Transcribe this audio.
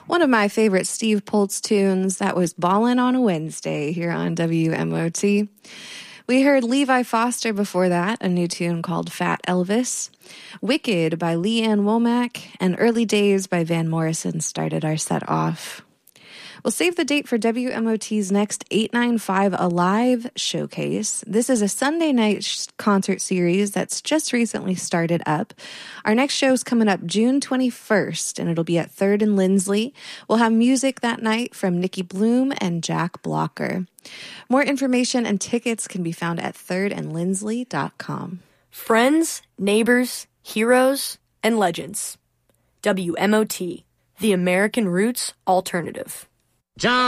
One of my favorite Steve Poltz tunes, that was Ballin' on a Wednesday here on WMOT. We heard Levi Foster before that, a new tune called Fat Elvis. Wicked by Lee Ann Womack and Early Days by Van Morrison started our set off. We'll save the date for WMOT's next 895 Alive showcase. This is a Sunday night concert series that's just recently started up. Our next show's coming up June 21st, and it'll be at 3rd and Lindsley. We'll have music that night from Nikki Bloom and Jack Blocker. More information and tickets can be found at thirdandlindsley.com. Friends, neighbors, heroes, and legends. WMOT, the American Roots Alternative. John